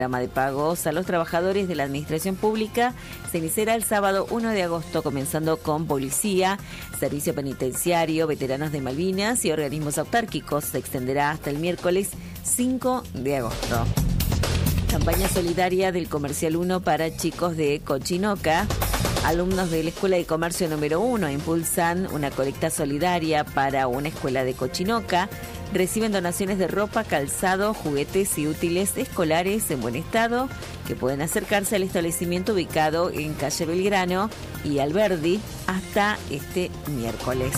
programa de pagos a los trabajadores de la administración pública se iniciará el sábado 1 de agosto, comenzando con policía, servicio penitenciario, veteranos de Malvinas y organismos autárquicos. Se extenderá hasta el miércoles 5 de agosto. Campaña solidaria del Comercial 1 para chicos de Cochinoca. Alumnos de la Escuela de Comercio número 1 impulsan una colecta solidaria para una escuela de Cochinoca. Reciben donaciones de ropa, calzado, juguetes y útiles escolares en buen estado que pueden acercarse al establecimiento ubicado en calle Belgrano y Alberdi hasta este miércoles.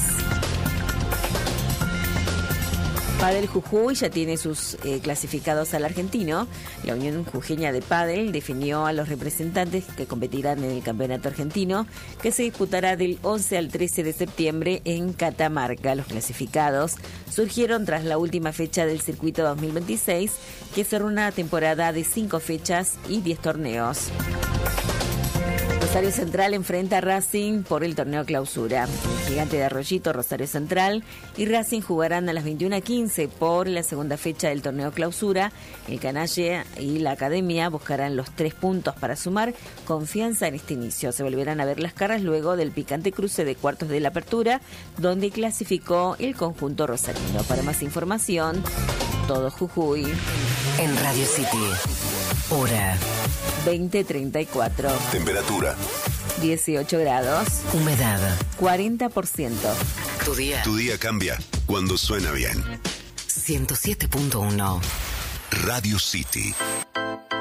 Padel Jujuy ya tiene sus clasificados al argentino. La Unión Jujeña de Padel definió a los representantes que competirán en el campeonato argentino, que se disputará del 11 al 13 de septiembre en Catamarca. Los clasificados surgieron tras la última fecha del circuito 2026, que cerró una temporada de 5 fechas y 10 torneos. Rosario Central enfrenta a Racing por el torneo clausura. El Gigante de Arroyito, Rosario Central y Racing jugarán a las 21:15 por la segunda fecha del torneo clausura. El Canalle y la Academia buscarán los 3 puntos para sumar confianza en este inicio. Se volverán a ver las caras luego del picante cruce de cuartos de la apertura, donde clasificó el conjunto rosarino. Para más información, todo Jujuy. En Radio City, hora 20:34. Temperatura 18 grados. Humedad 40%. Tu día cambia cuando suena bien. 107.1 Radio City.